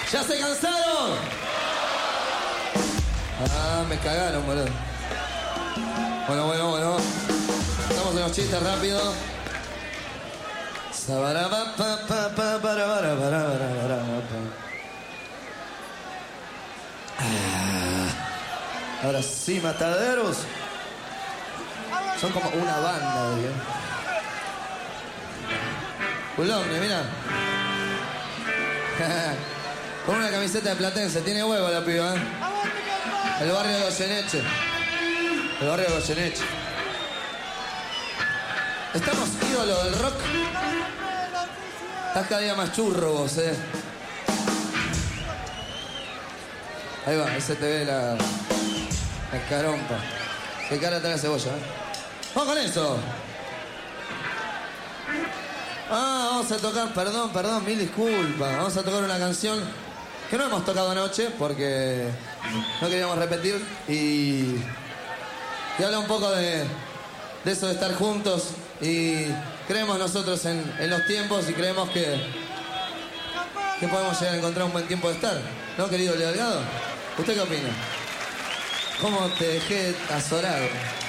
¿Ya se cansaron? Ah, me cagaron, boludo. Bueno. Estamos en los chistes rápidos. Ahora sí, mataderos. Son como una banda, ¿eh? Culomne, mira. Con una camiseta de Platense. Tiene huevo la piba, ¿eh? El barrio de Goyeneche. El barrio de Goyeneche. Estamos ídolos del rock. Estás cada día más churro vos, ¿eh? Ahí va, ahí se te ve la carompa. Qué cara trae la cebolla, ¿eh? ¡Vamos con eso! Vamos a tocar, perdón, mil disculpas. Vamos a tocar una canción que no hemos tocado anoche porque no queríamos repetir y habla un poco de eso de estar juntos y creemos nosotros en los tiempos y creemos que podemos llegar a encontrar un buen tiempo de estar. ¿No, querido Leo Delgado? ¿Usted qué opina? ¿Cómo te dejé azorado?